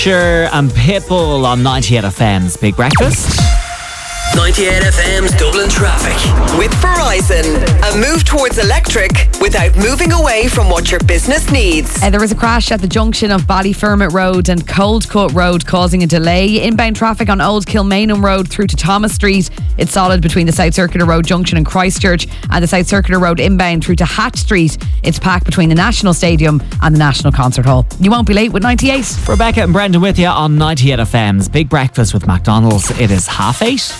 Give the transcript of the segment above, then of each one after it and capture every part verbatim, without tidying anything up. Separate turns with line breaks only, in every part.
Sure, and Pitbull on ninety-eight F M's Big Breakfast.
ninety-eight F M's Dublin traffic.
With Verizon, a move towards electric without moving away from what your business needs.
Uh, there was a crash at the junction of Ballyfermot Road and Coldcut Road, causing a delay. Inbound traffic on Old Kilmainham Road through to Thomas Street. It's solid between the South Circular Road junction and Christchurch, and the South Circular Road inbound through to Hatch Street. It's packed between the National Stadium and the National Concert Hall. You won't be late with ninety-eight.
Rebecca and Brendan with you on ninety-eight F M's Big Breakfast with McDonald's. It is half eight.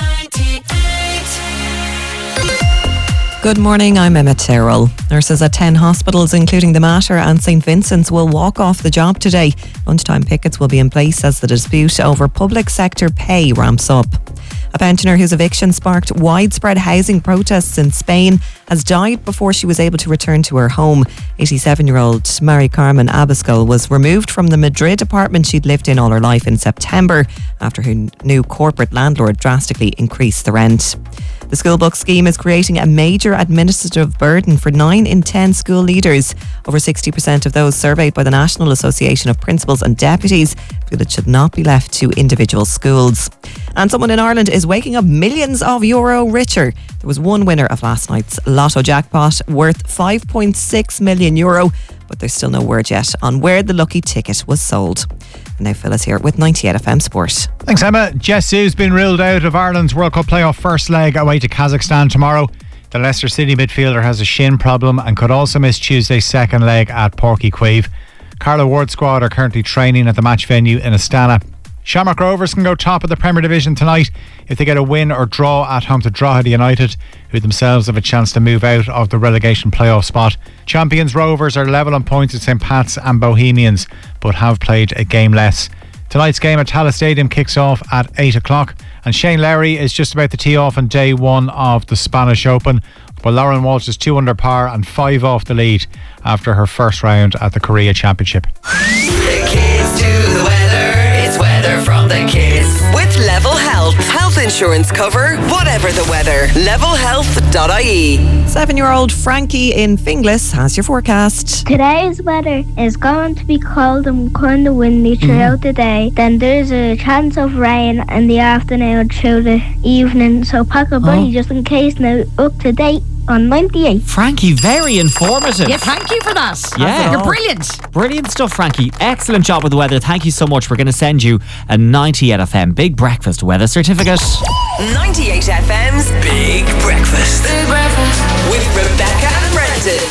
Good morning, I'm Emma Tyrrell. Nurses at ten hospitals, including the Mater and St Vincent's, will walk off the job today. Lunchtime pickets will be in place as the dispute over public sector pay ramps up. A pensioner whose eviction sparked widespread housing protests in Spain has died before she was able to return to her home. eighty-seven-year-old Mary Carmen Abascal was removed from the Madrid apartment she'd lived in all her life in September after her new corporate landlord drastically increased the rent. The school book scheme is creating a major administrative burden for nine in ten school leaders. Over sixty percent of those surveyed by the National Association of Principals and Deputies feel it should not be left to individual schools. And someone in Ireland is waking up millions of euro richer. There was one winner of last night's lotto jackpot worth five point six million euro, but there's still no word yet on where the lucky ticket was sold. And now Phil is here with ninety-eight F M Sport.
Thanks, Emma. Jessu's been ruled out of Ireland's World Cup playoff first leg away to Kazakhstan tomorrow. The Leicester City midfielder has a shin problem and could also miss Tuesday's second leg at Páirc Uí Chaoimh. Carla Ward's squad are currently training at the match venue in Astana. Shamrock Rovers can go top of the Premier Division tonight if they get a win or draw at home to Drogheda United, who themselves have a chance to move out of the relegation playoff spot. Champions Rovers are level on points with St Pat's and Bohemians, but have played a game less. Tonight's game at Tallaght Stadium kicks off at eight o'clock, and Shane Lowry is just about to tee off on day one of the Spanish Open, while Lauren Walsh is two under par and five off the lead after her first round at the Korea Championship.
The kids do the weather. It's weather from the kids.
With Level Health, health insurance cover, whatever the weather. level health dot I E.
Seven-year-old Frankie in Finglas has your forecast.
Today's weather is going to be cold and kind of windy throughout mm. the day. Then there's a chance of rain in the afternoon through the evening. So pack a buddy oh. just in case. Now up to date on ninety-eight.
Frankie, very informative.
Yeah, thank you for that.
Yeah.
You're brilliant.
Brilliant stuff, Frankie. Excellent job with the weather. Thank you so much. We're going to send you a ninety-eight F M Big Breakfast weather certificate.
ninety-eight F M's
Big Breakfast.
Big Breakfast with Rebecca and Brendan.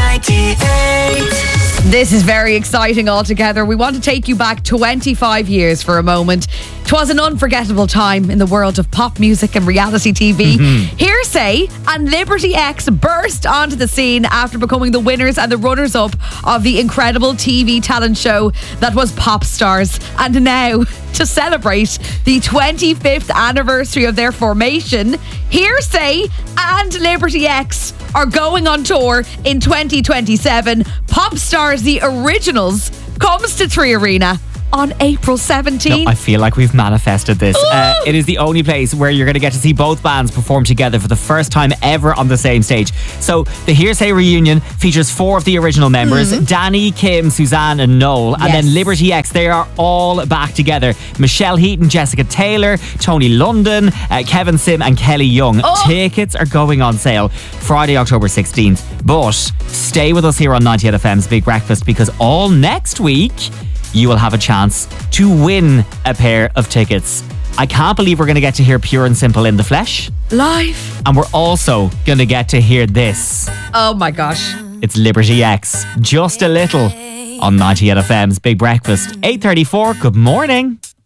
ninety-eight.
This is very exciting altogether. We want to take you back twenty-five years for a moment. 'Twas an unforgettable time in the world of pop music and reality T V. Mm-hmm. Hearsay and Liberty X burst onto the scene after becoming the winners and the runners-up of the incredible T V talent show that was Pop Stars. And now, to celebrate the twenty-fifth anniversary of their formation, Hearsay and Liberty X are going on tour in twenty twenty-seven. Pop Stars, the originals, comes to Three Arena on April seventeenth.
No, I feel like we've manifested this. Uh, it is the only place where you're going to get to see both bands perform together for the first time ever on the same stage. So the Hearsay reunion features four of the original members, mm-hmm. Danny, Kim, Suzanne and Noel. Yes. And then Liberty X, they are all back together. Michelle Heaton, Jessica Taylor, Tony London, uh, Kevin Sim and Kelly Young. Oh. Tickets are going on sale Friday, October sixteenth. But stay with us here on ninety-eight F M's Big Breakfast, because all next week you will have a chance to win a pair of tickets. I can't believe we're going to get to hear Pure and Simple in the flesh.
Live.
And we're also going to get to hear this.
Oh my gosh.
It's Liberty X. Just a little on ninety-eight F M's Big Breakfast. eight thirty-four. Good morning.